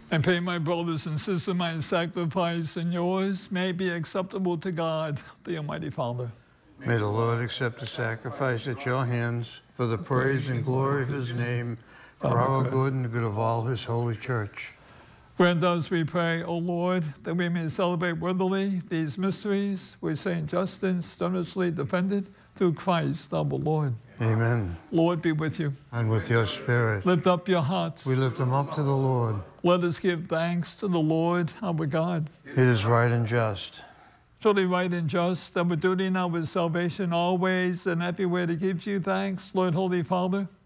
And pay my brothers and sisters my sacrifice, and yours may be acceptable to God, the Almighty Father. May the Lord accept the sacrifice at your hands for the praise and glory of his name, for our good and the good of all his holy church. Grant us, we pray, O Lord, that we may celebrate worthily these mysteries which St. Justin strenuously defended through Christ our Lord. Amen. Lord be with you. And with your spirit. Lift up your hearts. We lift them up to the Lord. Let us give thanks to the Lord our God. It is right and just. Truly right and just, that we're doing now with salvation always and everywhere to give you thanks, Lord, Holy Father.